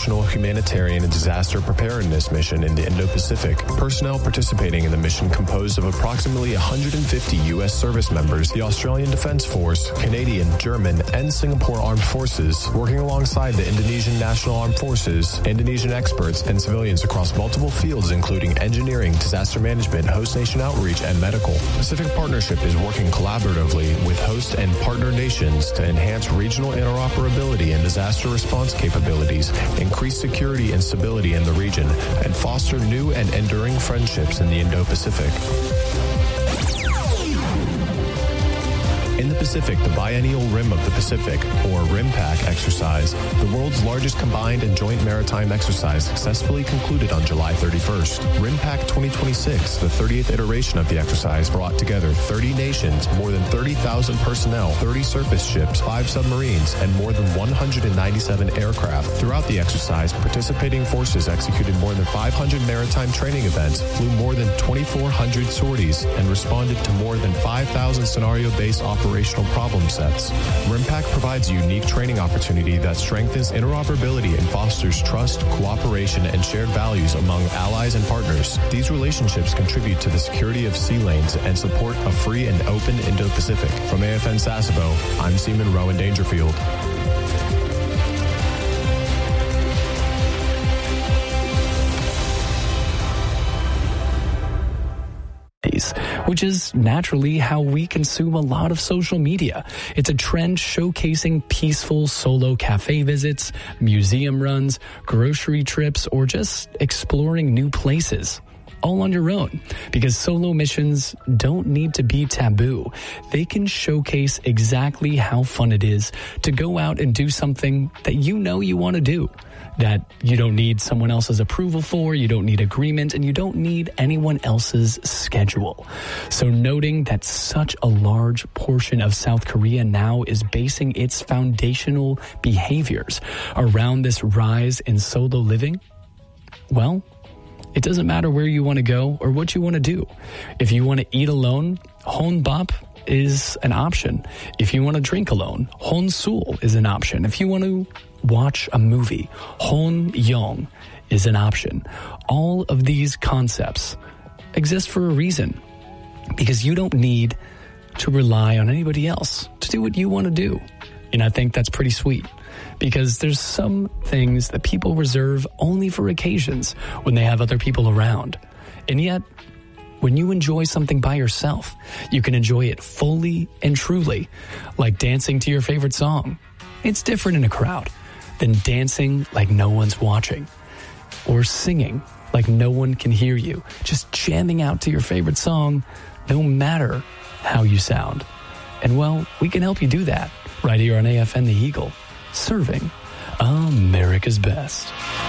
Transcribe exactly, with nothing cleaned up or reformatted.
international humanitarian and disaster preparedness mission in the Indo-Pacific. Personnel participating in the mission composed of approximately one hundred fifty U S service members, the Australian Defence Force, Canadian, German, and Singapore Armed Forces, working alongside the Indonesian National Armed Forces, Indonesian experts, and civilians across multiple fields including engineering, disaster management, host nation outreach, and medical. Pacific Partnership is working collaboratively with host and partner nations to enhance regional interoperability and disaster response capabilities, increase security and stability in the region, and foster new and enduring friendships in the Indo-Pacific. In the Pacific, the Biennial Rim of the Pacific, or RIMPAC exercise, the world's largest combined and joint maritime exercise, successfully concluded on July thirty-first. RIMPAC twenty twenty-six, the thirtieth iteration of the exercise, brought together thirty nations, more than thirty thousand personnel, thirty surface ships, five submarines, and more than one hundred ninety-seven aircraft. Throughout the exercise, participating forces executed more than five hundred maritime training events, flew more than twenty-four hundred sorties, and responded to more than five thousand scenario-based operations operational problem sets. RIMPAC provides a unique training opportunity that strengthens interoperability and fosters trust, cooperation, and shared values among allies and partners. These relationships contribute to the security of sea lanes and support a free and open Indo-Pacific. From A F N Sasebo, I'm Seaman Rowan Dangerfield. Which is naturally how we consume a lot of social media. It's a trend showcasing peaceful solo cafe visits, museum runs, grocery trips, or just exploring new places. All on your own, because solo missions don't need to be taboo. They can showcase exactly how fun it is to go out and do something that you know you want to do, that you don't need someone else's approval for, you don't need agreement, and you don't need anyone else's schedule. So noting that such a large portion of South Korea now is basing its foundational behaviors around this rise in solo living, well, it doesn't matter where you want to go or what you want to do. If you want to eat alone, Honbap is an option. If you want to drink alone, Honsul is an option. If you want to watch a movie, Honyong is an option. All of these concepts exist for a reason, because you don't need to rely on anybody else to do what you want to do. And I think that's pretty sweet, because there's some things that people reserve only for occasions when they have other people around. And yet, when you enjoy something by yourself, you can enjoy it fully and truly, like dancing to your favorite song. It's different in a crowd than dancing like no one's watching, or singing like no one can hear you, just jamming out to your favorite song, no matter how you sound. And well, we can help you do that right here on A F N The Eagle, serving America's best.